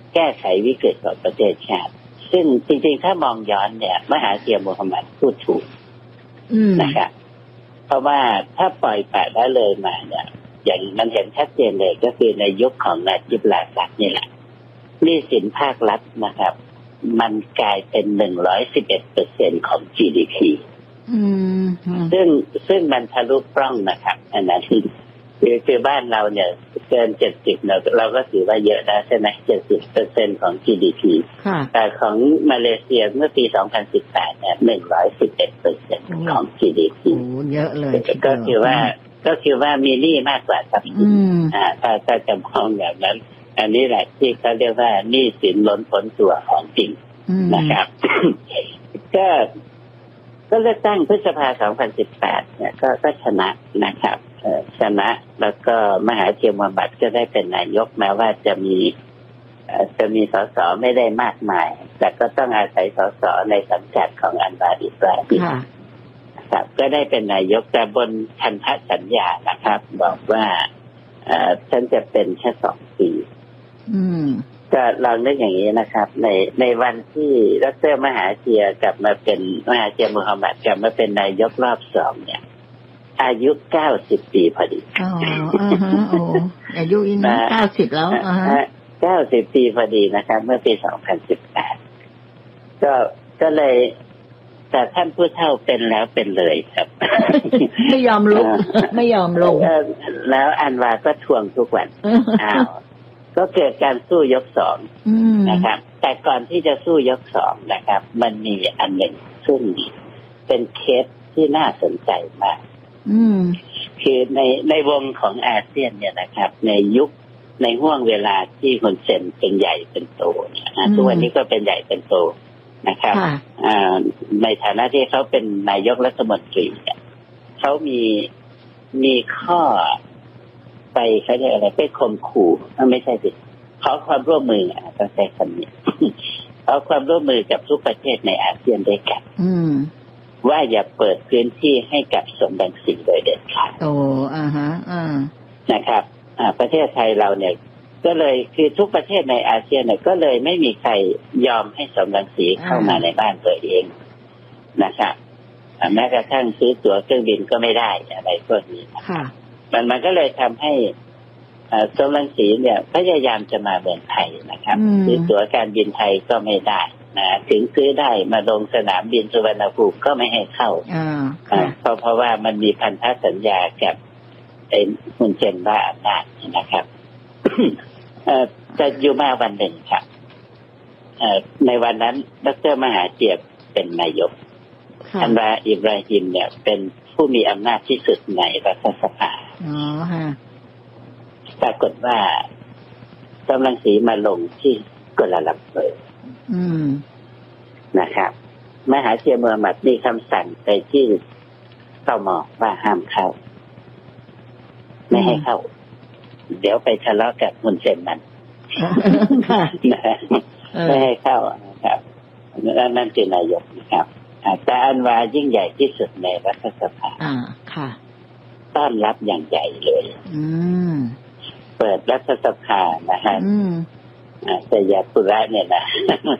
แก้ไขวิกฤตของประเทศชาติซึ่งจริงๆถ้ามองย้อนเนี่ยมหาเทียมูฮัมหมัดพูดถูกนะครับเพราะว่าถ้าปล่อยปละละเลยมาเนี่ยอย่างมันเห็นชัดเจนเลยก็คือในยุคของนาจิบ ราซักนี่แหละหนี้สินภาครัฐนะครับมันกลายเป็น111%ของ GDP ซึ่งมันทะลุปล้องนะครับอันนั้นคือบ้านเราเนี่ยเกิน70เราก็ถือว่าเยอะแล้วใช่ไหม 70% ของ GDP แต่ของมาเลเซียเมื่อปี2018เนี่ย111% ของ GDP โอ้เยอะเลยก็คือว่ามีหนี้มากกว่าทรัพย์สินถ้าจะมองแบบนั้นอันนี้แหละที่เขาเรียกว่าหนี้สินล้นพ้นตัวของจริงนะครับ ก็เลือกตั้งพฤษภาคม2018เนี่ยก็ชนะนะครับชนะแล้วก็มหาเทียมูฮัมหมัดก็ได้เป็นนายกแม้ว่าจะมีสสไม่ได้มากมายแต่ก็ต้องอาศัยสสในสังกัดของอันวาอิบราฮิมครับก็ได้เป็นนายกแต่บนพันธสัญญานะครับบอกว่าฉันจะเป็นแค่2 ปีก็ลองนึกอย่างนี้นะครับในวันที่ดร.มหาเทียกลับมาเป็นมหาเทียมูฮัมหมัดกลับมาเป็นนายกรอบ2เนี่ยอายุ90 ปีพอดีอายุอิน90แล้ว 90 ปีพอดีนะครับเมื่อปี2018ก็เลยแต่ท่านผู้เฒ่าเป็นแล้วเป็นเลยครับไม่ยอมลุกไม่ยอมลงแล้วอันวาก็ทวงทุกวันก็เกิดการสู้ยก2นะครับแต่ก่อนที่จะสู้ยก2นะครับมันมีอันหนึ่งซึ่งเป็นเคสที่น่าสนใจมากคือในวงของอาเซียนเนี่ยนะครับในห่วงเวลาที่ฮุนเซนเป็นใหญ่เป็นโตเนี่ยทุกวันนี้ก็เป็นใหญ่เป็นโตนะครับในฐานะที่เขาเป็นนายกรัฐมนตรีเนี่ยเขามีข้อไปเขาเรียกอะไรไปข่มขู่ไม่ใช่สิขอความร่วมมือต้องใช้คำนี้ขอความร่วมมือกับทุกประเทศในอาเซียนด้วยกันว่าอย่าเปิดพื้นที่ให้กับสมรังสีโดยเด็ดขาดนะครับประเทศไทยเราเนี่ยก็เลยคือทุกประเทศในอาเซียนเนี่ยก็เลยไม่มีใครยอมให้สมรังสีเข้ามาในบ้านตัวเองนะครับแม้กระทั่งซื้อตั๋วเครื่องบินก็ไม่ได้อะไรพวกนี้มันก็เลยทำให้สมรังสีเนี่ยพยายามจะมาเมืองไทยนะครับซื้อตั๋วการบินไทยก็ไม่ได้นะถึงซื้อได้มาลงสนามบินสุวรรณภูมิก็ไม่ให้เข้าเพราะว่ามันมีพันธสัญญากับฮุนเซนบ้าอำนาจนะครับจะอยู่มาวันหนึ่งครับในวันนั้นดร.มหาเทียเป็นนายกอันวาอิบราฮิมเนี่ยเป็นผู้มีอำนาจที่สุดในรัฐสภาปรากฏว่าสมรังสีมาลงที่กัวลาลัมเปอร์นะครับมหาเทียมูฮัมหมัดมีคำสั่งไปที่ตม.ว่าห้ามเข้าไม่ให้เข้าเดี๋ยวไปทะเลาะกับฮุนเซนมันไม่ให้เข้านะครับนั่นคือนายกนะครับแต่อันวายิ่งใหญ่ที่สุดในรัฐสภาต้อนรับอย่างใหญ่เลยเปิดรัฐสภานะฮะสยามปุระเนี่ยนะ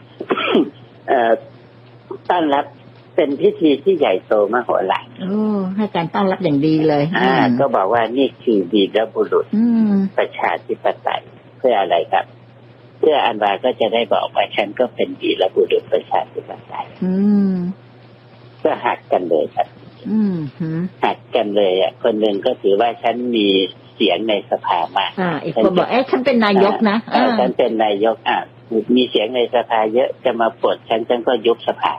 ต้อนรับเป็นพิธีที่ใหญ่โตมโหฬารให้การต้อนรับอย่างดีเลยก็บอกว่านี่คือวีรบุรุษประชาธิปไตยเพื่ออะไรครับเพื่ออันวาก็จะได้บอกว่าฉันก็เป็นวีรบุรุษประชาธิปไตยก็หักกันเลยครับหักกันเลยคนหนึ่งก็ถือว่าฉันมีเสียงในสภามากอีกคนบอกฉันเป็นนายกนะฉันเป็นนายกมีเสียงในสภาเยอะจะมาปลดฉันก็ยุบสภา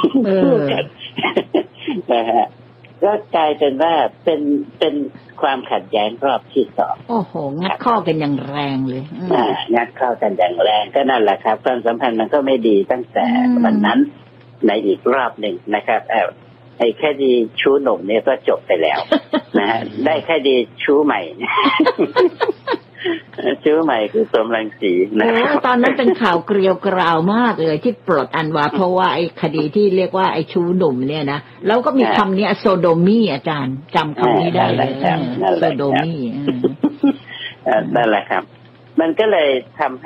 นะฮะก็กลายเป็นว่าเป็นความขัดแย้งรอบที่2 โอ้โหงัดข้อกันอย่างแรงเลยงัดข้อกันอย่างแรงก็นั่นแหละครับความสัมพันธ์มันก็ไม่ดีตั้งแต่วันนั้นในอีกรอบหนึ่งนะครับไอ้คดีชู้หนุ่มเนี่ยก็จบไปแล้วนะฮะได้คดีชู้ใหม่ชู้ใหม่คือสมรังสีนะตอนนั้นเป็นข่าวเกลียวกราวมากเลยที่ปลดอันวาเพราะว่าไอ้คดีที่เรียกว่าไอ้ชู้หนุ่มเนี่ยนะแล้วก็มีคำนี้โซโดมี่อาจารย์จำคำนี้ได้เลยโซโดมี่นั่นแหละครับมันก็เลยทำ